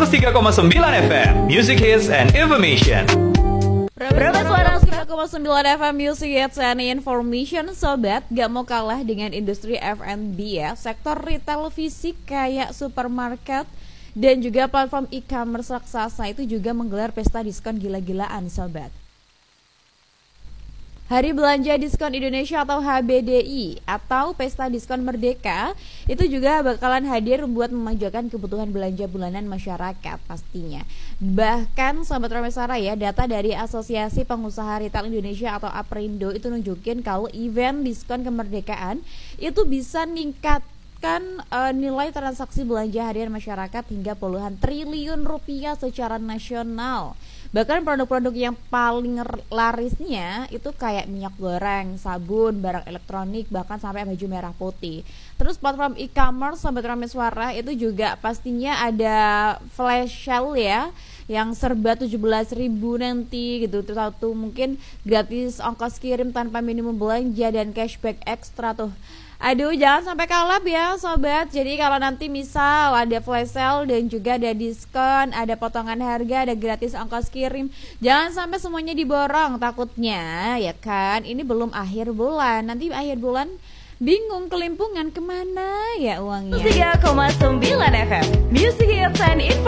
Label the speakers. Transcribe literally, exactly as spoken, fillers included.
Speaker 1: seratus tiga koma sembilan F M, Music Hits and Information.
Speaker 2: Berapa suara tiga koma sembilan F M Music Hits and Information. Sobat, gak mau kalah dengan industri F and B ya. Sektor retail fisik kayak supermarket dan juga platform e-commerce raksasa itu juga menggelar pesta diskon gila-gilaan, sobat. Hari Belanja Diskon Indonesia atau H B D I atau Pesta Diskon Merdeka itu juga bakalan hadir buat memajukan kebutuhan belanja bulanan masyarakat pastinya. Bahkan Sobat Ramesara ya, data dari Asosiasi Pengusaha Retail Indonesia atau APRindo itu nunjukin kalau event diskon kemerdekaan itu bisa ningkat kan uh, nilai transaksi belanja harian masyarakat hingga puluhan triliun rupiah secara nasional. Bahkan produk-produk yang paling larisnya itu kayak minyak goreng, sabun, barang elektronik, bahkan sampai baju merah putih. Terus platform e-commerce Sobat Rameswara itu juga pastinya ada flash sale ya, yang serba tujuh belas ribu nanti gitu. Terus satu mungkin gratis ongkos kirim tanpa minimum belanja dan cashback ekstra tuh. Aduh, jangan sampai kalap ya sobat. Jadi kalau nanti misal ada flash sale dan juga ada diskon, ada potongan harga, ada gratis ongkos kirim, jangan sampai semuanya diborong. Takutnya ya kan, ini belum akhir bulan. Nanti akhir bulan bingung kelimpungan kemana ya uangnya.
Speaker 3: tiga koma sembilan F M Music Hits and Info.